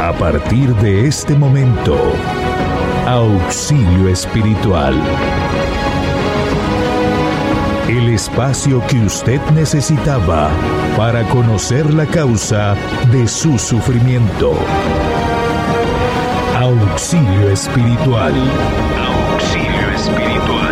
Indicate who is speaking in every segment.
Speaker 1: A partir de este momento, Auxilio Espiritual. El espacio que usted necesitaba para conocer la causa de su sufrimiento. Auxilio Espiritual. Auxilio Espiritual.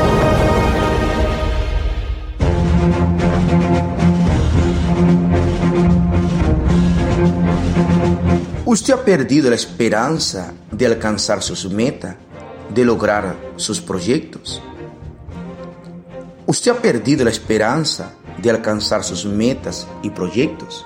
Speaker 2: ¿Usted ha perdido la esperanza de alcanzar sus metas, de lograr sus proyectos? ¿Usted ha perdido la esperanza de alcanzar sus metas y proyectos?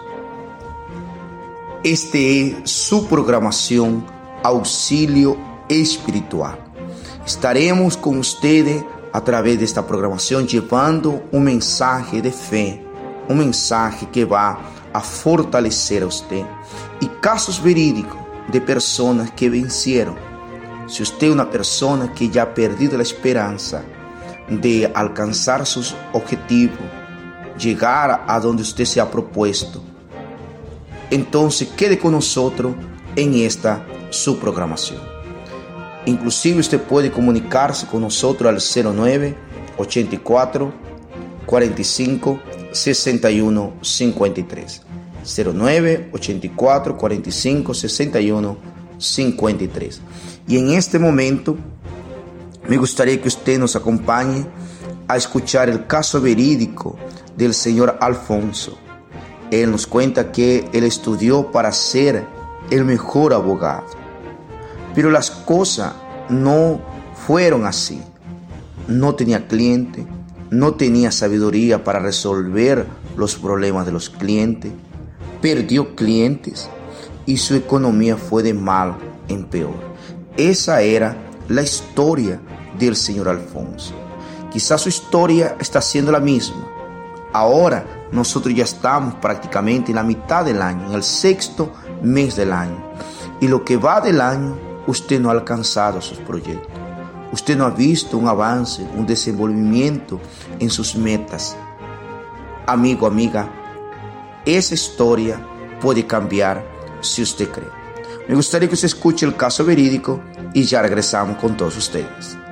Speaker 2: Este es su programación Auxilio Espiritual. Estaremos con ustedes a través de esta programación llevando un mensaje de fe, un mensaje que va a fortalecer a usted y casos verídicos de personas que vencieron. Si usted es una persona que ya ha perdido la esperanza de alcanzar sus objetivos, llegar a donde usted se ha propuesto, entonces quede con nosotros en esta su programación. Inclusive usted puede comunicarse con nosotros al 09 84 45 61 53. 09 84 45 61 53. Y en este momento me gustaría que usted nos acompañe a escuchar el caso verídico del señor Alfonso. Él nos cuenta que él estudió para ser el mejor abogado, pero las cosas no fueron así. No tenía cliente, no tenía sabiduría para resolver los problemas de los clientes, perdió clientes y su economía fue de mal en peor. Esa era la historia del señor Alfonso. Quizás su historia está siendo la misma. Ahora nosotros ya estamos prácticamente en la mitad del año, en el 6º mes del año. Y lo que va del año, usted no ha alcanzado sus proyectos. Usted no ha visto un avance, un desenvolvimiento en sus metas. Amigo, amiga, esa historia puede cambiar si usted cree. Me gustaría que usted escuche el caso verídico y ya regresamos con todos ustedes.